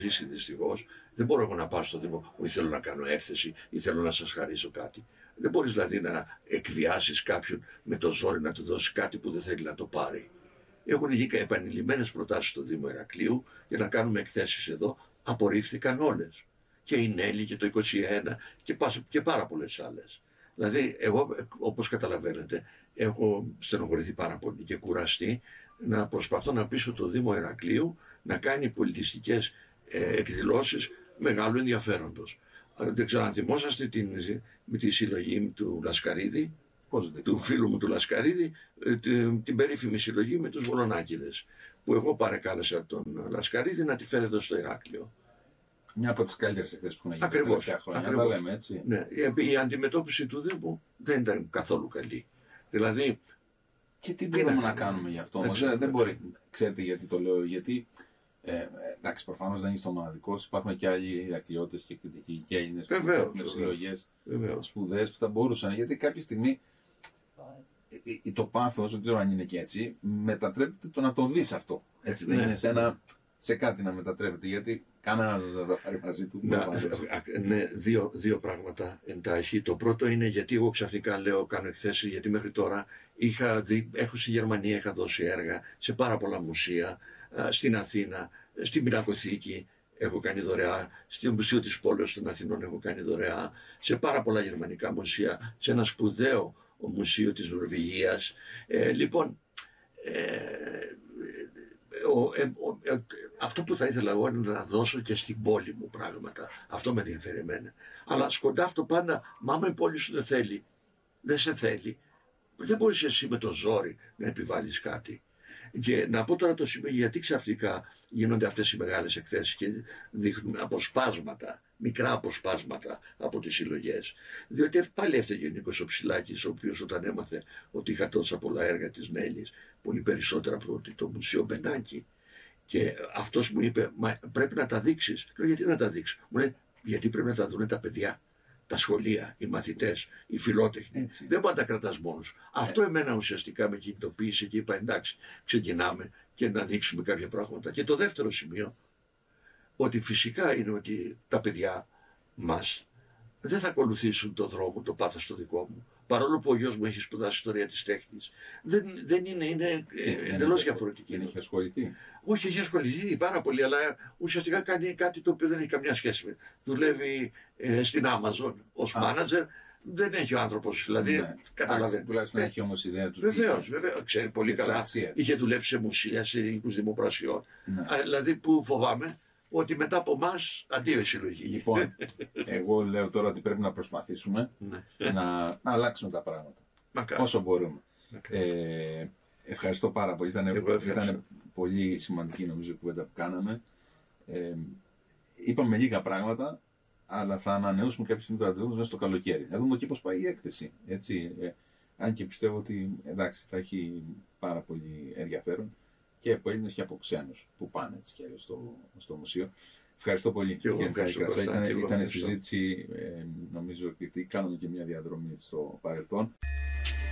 ζήσει δυστυχώς. Δεν μπορώ εγώ να πάω στο Δήμο που θέλω να κάνω έκθεση ή θέλω να σας χαρίσω κάτι. Δεν μπορείς δηλαδή να εκβιάσεις κάποιον με το ζόρι να του δώσεις κάτι που δεν θέλει να το πάρει. Έχουν γίνει επανειλημμένες προτάσεις στο Δήμο Ηρακλείου για να κάνουμε εκθέσεις εδώ. Απορρίφθηκαν όλες. Και η Νέλη και το 21 και πάρα πολλές άλλες. Δηλαδή, εγώ, όπως καταλαβαίνετε, έχω στενοχωρηθεί πάρα πολύ και κουραστεί να προσπαθώ να πείσω το Δήμο Ηρακλείου να κάνει πολιτιστικές εκδηλώσεις μεγάλου ενδιαφέροντος. Δεν ξέρω αν θυμόσαστε με τη συλλογή του Λασκαρίδη, του φίλου μου του Λασκαρίδη, την περίφημη συλλογή με τους Βολονάκηδες, που εγώ παρεκάλεσα τον Λασκαρίδη να τη φέρει εδώ στο Ηράκλειο. Μια από τις καλύτερες εκθέσεις που έχουν γίνει τα τελευταία χρόνια. Ακριβώς. Τα λέμε, έτσι. Ναι, η αντιμετώπιση του Δήμου δεν ήταν καθόλου καλή. Δηλαδή. Και τι μπορούμε να κάνουμε γι' αυτό όμως? Δεν μπορεί. Ξέρετε γιατί το λέω? Γιατί εντάξει, προφανώς δεν είσαι το μοναδικός. Υπάρχουν και άλλοι Ηρακλειώτες και κριτικοί και Έλληνες με συλλογές σπουδαίες που θα μπορούσαν. Γιατί κάποια στιγμή το πάθος, δεν ξέρω αν είναι και έτσι, μετατρέπεται το να το δεις αυτό. Έτσι δεν είναι σε κάτι να μετατρέπεται? Γιατί κανένας δεν θα τα πάρει μαζί του. Ναι, δύο πράγματα εντάχει. Το πρώτο είναι γιατί εγώ ξαφνικά λέω κάνω εκθέσεις, γιατί μέχρι τώρα έχω στη Γερμανία, είχα δώσει έργα σε πάρα πολλά μουσεία, στην Αθήνα, στην Πινακοθήκη έχω κάνει δωρεά, στο Μουσείο της Πόλεως των Αθηνών έχω κάνει δωρεά, σε πάρα πολλά γερμανικά μουσεία, σε ένα σπουδαίο μουσείο της Νορβηγίας. Λοιπόν, αυτό που θα ήθελα εγώ είναι να δώσω και στην πόλη μου πράγματα. Αυτό με ενδιαφέρει εμένα. Αλλά σκοντάφτω πάντα, μα άμα η πόλη σου δεν θέλει, δεν σε θέλει, δεν μπορείς εσύ με το ζόρι να επιβάλλεις κάτι. Και να πω τώρα το σημείο γιατί ξαφνικά γίνονται αυτές οι μεγάλες εκθέσεις και δείχνουν αποσπάσματα, μικρά αποσπάσματα από τις συλλογές. Διότι πάλι έφταιγε ο Νίκος ο Ψηλάκης, ο οποίος όταν έμαθε ότι είχα τόσα πολλά έργα της Νέλης, πολύ περισσότερα από ότι το Μουσείο Μπενάκη, και αυτός μου είπε, μα πρέπει να τα δείξεις. Λέω, γιατί να τα δείξω? Μου λέει, γιατί πρέπει να τα δουν τα παιδιά, τα σχολεία, οι μαθητές, οι φιλότεχνοι. Δεν μπορεί να τα κρατάς μόνος. Αυτό εμένα ουσιαστικά με κινητοποίησε και είπα, εντάξει, ξεκινάμε και να δείξουμε κάποια πράγματα. Και το δεύτερο σημείο, ότι φυσικά είναι ότι τα παιδιά μας δεν θα ακολουθήσουν το δρόμο, το πάθος το δικό μου. Παρόλο που ο γιος μου έχει σπουδάσει ιστορία της τέχνης, δεν είναι εντελώς διαφορετική. Δεν έχει ασχοληθεί? Όχι, έχει ασχοληθεί πάρα πολύ, αλλά ουσιαστικά κάνει κάτι το οποίο δεν έχει καμιά σχέση. Δουλεύει στην Amazon ως manager. Δεν έχει ο άνθρωπος, δηλαδή. Καταλαβαίνω. Τουλάχιστον έχει όμως ιδέα του. Βεβαίως, ξέρει πολύ καλά. Είχε δουλέψει σε μουσεία, σε οίκους δημοπρασιών. Δηλαδή που φοβάμαι ότι μετά από εμάς αντίο η συλλογή. Λοιπόν, εγώ λέω τώρα ότι πρέπει να προσπαθήσουμε να αλλάξουμε τα πράγματα. Όσο μπορούμε. Ευχαριστώ πάρα πολύ. Ήταν πολύ σημαντική νομίζω η κουβέντα που κάναμε. Είπαμε λίγα πράγματα, αλλά θα ανανεώσουμε κάποια στιγμή το ραντεβού μέσα στο καλοκαίρι. Να δούμε και πώς πάει η έκθεση. Έτσι, αν και πιστεύω ότι εντάξει, θα έχει πάρα πολύ ενδιαφέρον και από Έλληνες και από ξένους που πάνε έτσι και στο μουσείο. Ευχαριστώ πολύ. Ήταν συζήτηση, νομίζω ότι κάναμε και μια διαδρομή στο παρελθόν.